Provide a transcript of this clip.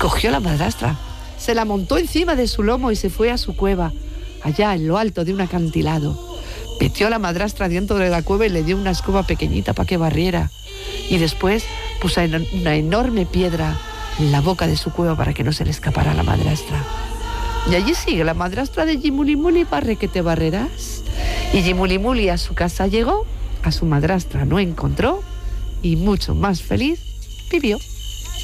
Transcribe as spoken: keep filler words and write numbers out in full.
cogió a la madrastra, se la montó encima de su lomo y se fue a su cueva, allá en lo alto de un acantilado. Metió a la madrastra dentro de la cueva y le dio una escoba pequeñita para que barriera. Y después puso una enorme piedra en la boca de su cueva para que no se le escapara a la madrastra. Y allí sigue la madrastra de Yimulimuli, barre que te barrerás. Y Yimulimuli a su casa llegó, a su madrastra no encontró y mucho más feliz vivió.